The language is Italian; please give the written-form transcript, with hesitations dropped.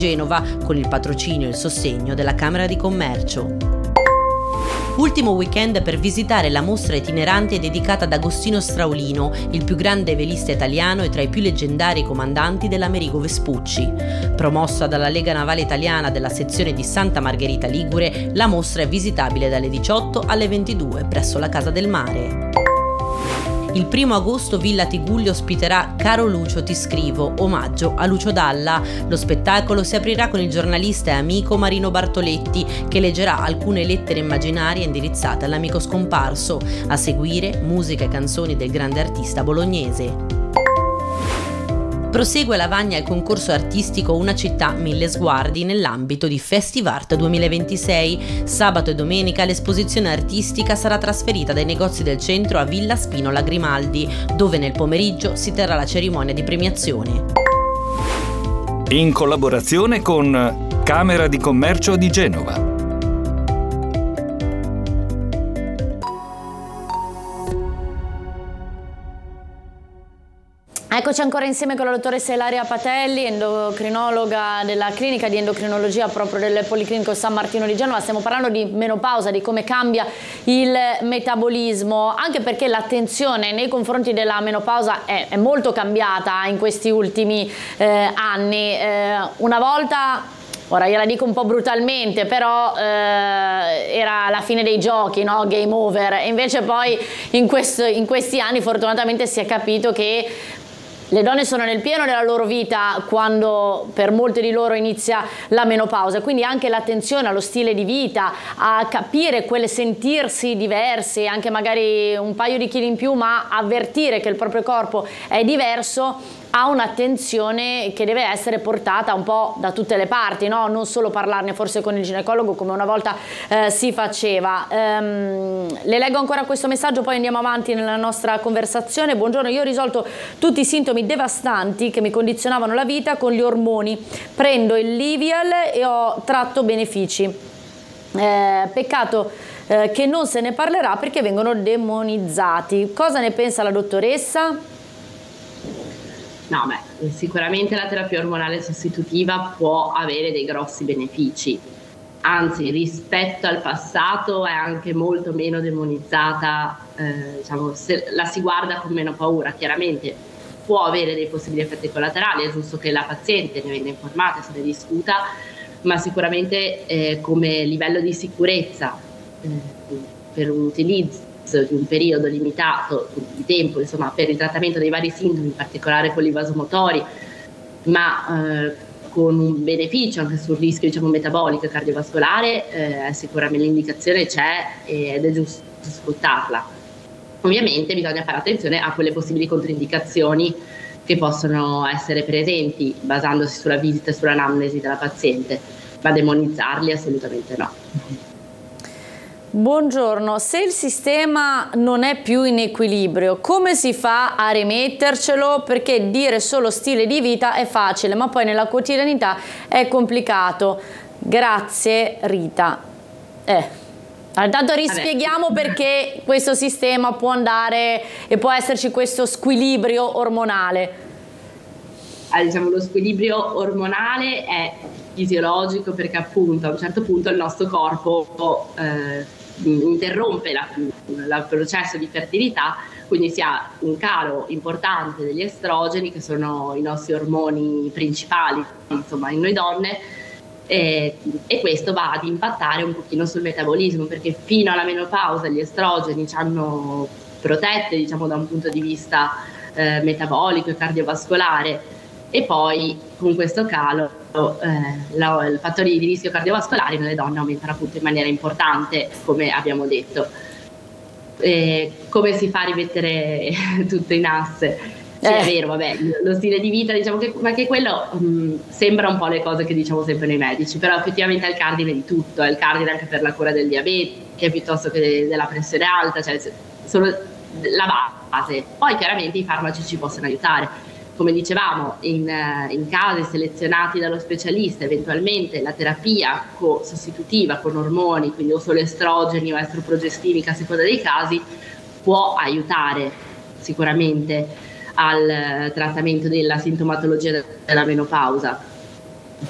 Genova con il patrocinio e il sostegno della Camera di Commercio. Ultimo weekend per visitare la mostra itinerante dedicata ad Agostino Straulino, il più grande velista italiano e tra i più leggendari comandanti dell'Amerigo Vespucci. Promossa dalla Lega Navale Italiana della sezione di Santa Margherita Ligure, la mostra è visitabile dalle 18 alle 22 presso la Casa del Mare. Il 1 agosto Villa Tigullio ospiterà Caro Lucio ti scrivo, omaggio a Lucio Dalla. Lo spettacolo si aprirà con il giornalista e amico Marino Bartoletti, che leggerà alcune lettere immaginarie indirizzate all'amico scomparso. A seguire musica e canzoni del grande artista bolognese. Prosegue a Lavagna il concorso artistico Una città, mille sguardi nell'ambito di Festivart 2026. Sabato e domenica l'esposizione artistica sarà trasferita dai negozi del centro a Villa Spinola Grimaldi, dove nel pomeriggio si terrà la cerimonia di premiazione. In collaborazione con Camera di Commercio di Genova. Eccoci ancora insieme con la dottoressa Ilaria Patelli, endocrinologa della clinica di endocrinologia proprio del Policlinico San Martino di Genova. Stiamo parlando di menopausa, di come cambia il metabolismo, anche perché l'attenzione nei confronti della menopausa è molto cambiata in questi ultimi anni. Una volta, ora gliela dico un po' brutalmente, però era la fine dei giochi, no? Game over. E invece poi in questi anni fortunatamente si è capito che le donne sono nel pieno della loro vita quando per molte di loro inizia la menopausa, quindi anche l'attenzione allo stile di vita, a capire quelle sentirsi diversi, anche magari un paio di chili in più, ma avvertire che il proprio corpo è diverso, ha un'attenzione che deve essere portata un po' da tutte le parti, no? Non solo parlarne forse con il ginecologo come una volta si faceva. Le leggo ancora questo messaggio, poi andiamo avanti nella nostra conversazione. Buongiorno, io ho risolto tutti i sintomi devastanti che mi condizionavano la vita con gli ormoni. Prendo il Livial e ho tratto benefici. Peccato che non se ne parlerà perché vengono demonizzati. Cosa ne pensa la dottoressa? No, sicuramente la terapia ormonale sostitutiva può avere dei grossi benefici, anzi rispetto al passato è anche molto meno demonizzata, se la si guarda con meno paura. Chiaramente può avere dei possibili effetti collaterali, è giusto che la paziente ne venga informata, se ne discuta, ma sicuramente come livello di sicurezza per un utilizzo di un periodo limitato di tempo, insomma, per il trattamento dei vari sintomi, in particolare quelli vasomotori, ma con un beneficio anche sul rischio, metabolico e cardiovascolare, sicuramente l'indicazione c'è ed è giusto sfruttarla. Ovviamente bisogna fare attenzione a quelle possibili controindicazioni che possono essere presenti basandosi sulla visita e sull'anamnesi della paziente, ma demonizzarli assolutamente no. Buongiorno, se il sistema non è più in equilibrio, come si fa a rimettercelo? Perché dire solo stile di vita è facile, ma poi nella quotidianità è complicato. Grazie Rita. Intanto rispieghiamo perché questo sistema può andare e può esserci questo squilibrio ormonale. Lo squilibrio ormonale è fisiologico perché appunto a un certo punto il nostro corpo interrompe il processo di fertilità, quindi si ha un calo importante degli estrogeni, che sono i nostri ormoni principali, insomma, in noi donne, e questo va ad impattare un pochino sul metabolismo, perché fino alla menopausa gli estrogeni ci hanno protette, da un punto di vista metabolico e cardiovascolare, e poi con questo calo i fattori di rischio cardiovascolari nelle donne aumentano appunto in maniera importante, come abbiamo detto. Come si fa a rimettere tutto in asse? Sì, è vero, lo stile di vita, ma che quello sembra un po' le cose che diciamo sempre noi medici, però effettivamente è il cardine di tutto, è il cardine anche per la cura del diabete, piuttosto che della pressione alta, sono la base. Poi chiaramente i farmaci ci possono aiutare. Come dicevamo, in casi selezionati dallo specialista, eventualmente la terapia sostitutiva con ormoni, quindi o solo estrogeni o estroprogestini, a seconda dei casi, può aiutare sicuramente al trattamento della sintomatologia della menopausa.